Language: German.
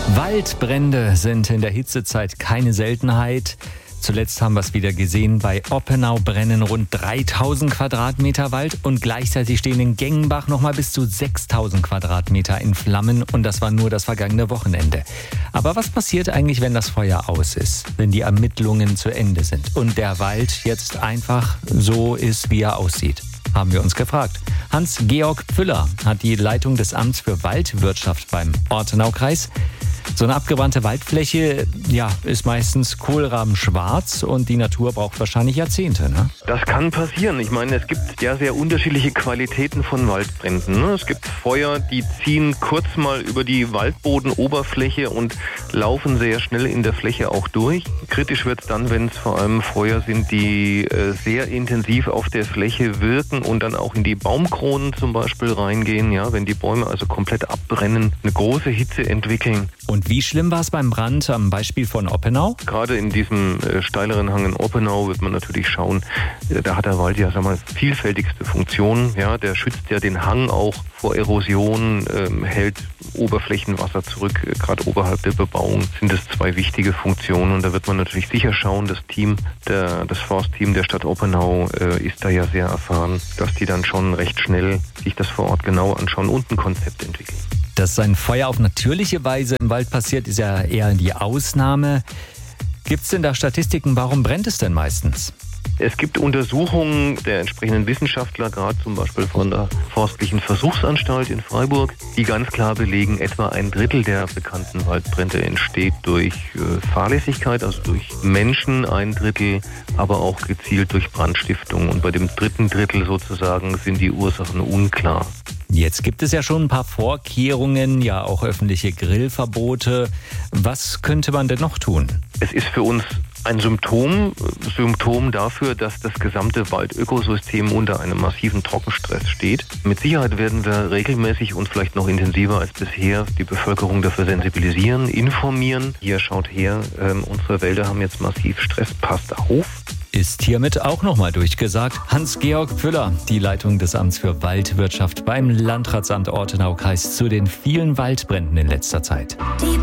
Waldbrände sind in der Hitzezeit keine Seltenheit. Zuletzt haben wir es wieder gesehen, bei Oppenau brennen rund 3000 Quadratmeter Wald und gleichzeitig stehen in Gengenbach nochmal bis zu 6000 Quadratmeter in Flammen und das war nur das vergangene Wochenende. Aber was passiert eigentlich, wenn das Feuer aus ist, wenn die Ermittlungen zu Ende sind und der Wald jetzt einfach so ist, wie er aussieht? Haben wir uns gefragt. Hans-Georg Pfüller hat die Leitung des Amts für Waldwirtschaft beim Ortenaukreis. So eine abgebrannte Waldfläche, ist meistens kohlrabenschwarz und die Natur braucht wahrscheinlich Jahrzehnte, ne? Das kann passieren. Ich meine, es gibt ja sehr unterschiedliche Qualitäten von Waldbränden. Es gibt Feuer, die ziehen kurz mal über die Waldbodenoberfläche und laufen sehr schnell in der Fläche auch durch. Kritisch wird es dann, wenn es vor allem Feuer sind, die sehr intensiv auf der Fläche wirken und dann auch in die Baumkronen zum Beispiel reingehen. Ja, wenn die Bäume also komplett abbrennen, eine große Hitze entwickeln. Und wie schlimm war es beim Brand am Beispiel von Oppenau? Gerade in diesem steileren Hang in Oppenau wird man natürlich schauen, da hat der Wald ja, vielfältigste Funktionen. Ja, der schützt ja den Hang auch vor Erosion, hält Oberflächenwasser zurück. Gerade oberhalb der Bebauung sind es zwei wichtige Funktionen und da wird man natürlich sicher schauen, das Forstteam der Stadt Oppenau ist da ja sehr erfahren, dass die dann schon recht schnell sich das vor Ort genau anschauen und ein Konzept entwickeln. Dass ein Feuer auf natürliche Weise im Wald passiert, ist ja eher die Ausnahme. Gibt es denn da Statistiken, warum brennt es denn meistens? Es gibt Untersuchungen der entsprechenden Wissenschaftler, gerade zum Beispiel von der Forstlichen Versuchsanstalt in Freiburg, die ganz klar belegen, etwa 1/3 der bekannten Waldbrände entsteht durch Fahrlässigkeit, also durch Menschen, 1/3, aber auch gezielt durch Brandstiftung. Und bei dem 3. sozusagen sind die Ursachen unklar. Jetzt gibt es ja schon ein paar Vorkehrungen, ja auch öffentliche Grillverbote. Was könnte man denn noch tun? Es ist für uns ein Symptom dafür, dass das gesamte Waldökosystem unter einem massiven Trockenstress steht. Mit Sicherheit werden wir regelmäßig und vielleicht noch intensiver als bisher die Bevölkerung dafür sensibilisieren, informieren. Hier schaut her, unsere Wälder haben jetzt massiv Stress, passt auf. Ist hiermit auch nochmal durchgesagt. Hans-Georg Pfüller, die Leitung des Amts für Waldwirtschaft beim Landratsamt Ortenaukreis zu den vielen Waldbränden in letzter Zeit.